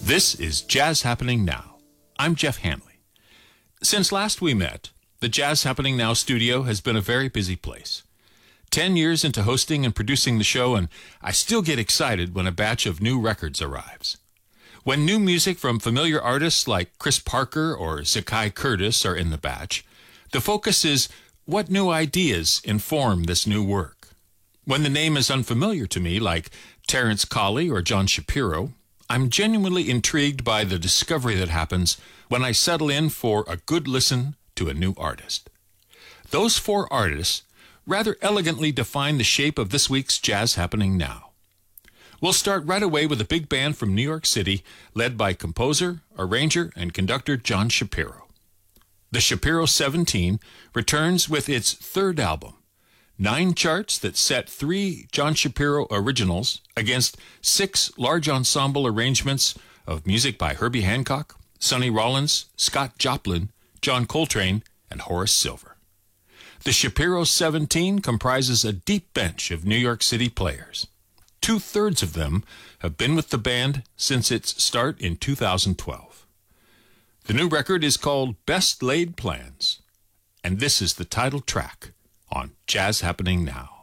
This is Jazz Happening Now. I'm Jeff Hanley. Since last we met, the Jazz Happening Now studio has been a very busy place. 10 years into hosting and producing the show, and I still get excited when a batch of new records arrives. When new music from familiar artists like Chris Parker or Zakai Curtis are in the batch, the focus is what new ideas inform this new work. When the name is unfamiliar to me, like Terence Colley or John Shapiro, I'm genuinely intrigued by the discovery that happens when I settle in for a good listen to a new artist. Those four artists rather elegantly define the shape of this week's Jazz Happening Now. We'll start right away with a big band from New York City led by composer, arranger, and conductor John Shapiro. The Shapiro 17 returns with its third album, 9 charts that set 3 John Shapiro originals against 6 large ensemble arrangements of music by Herbie Hancock, Sonny Rollins, Scott Joplin, John Coltrane, and Horace Silver. The Shapiro 17 comprises a deep bench of New York City players. 2/3 of them have been with the band since its start in 2012. The new record is called Best Laid Plans, and this is the title track on Jazz Happening Now.